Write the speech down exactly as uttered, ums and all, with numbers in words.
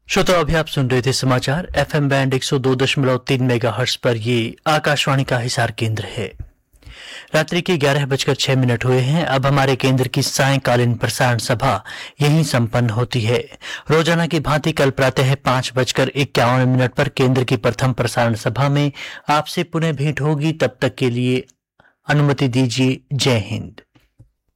श्रोताओ, अभी आप सुन रहे थे समाचार एफएम बैंड एक सौ दो दशमलव तीन मेगाहर्ट्ज पर। ये आकाशवाणी का हिसार केंद्र है। रात्रि के ग्यारह बजकर छह मिनट हुए हैं। अब हमारे केंद्र की सायंकालीन प्रसारण सभा यहीं संपन्न होती है। रोजाना की भांति कल प्रातः पांच बजकर इक्यावन मिनट पर केंद्र की प्रथम प्रसारण सभा में आपसे पुनः भेंट होगी। तब तक के लिए अनुमति दीजिए। जय हिंद।